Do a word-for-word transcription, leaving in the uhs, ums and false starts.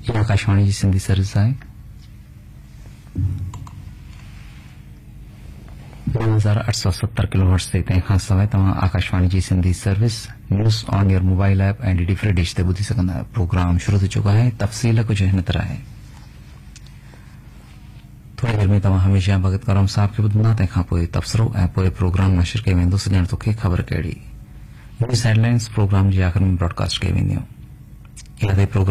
ये आकाशवाणी जी सिंधी सर्विस आहे नौ हज़ार आठ सौ सत्तर किलोहर्ट्ज़ ते तंहिंखां सवाइ तव्हां आकाशवाणी जी Sindhi service news on your mobile app ऐं डीडी फ्री डिश ते ॿुधी सघंदा आहियो। प्रोग्राम शुरू थी चुको आहे। तफ़सील कुझु हिन तरह आहे। थोड़ी देर में तव्हां हमेशा भगत करम साहब खे ॿुधंदा, तंहिंखां पोइ तबसरो ऐं पोइ प्रोग्राम नशर कयो वेंदो। सॼण तोखे ख़बर कहिड़ी न्यूज़ हेडलाइंस प्रोग्राम जी आख़िर में ब्रॉडकास्ट कई वेंदियूं। या ते प्रोग्राम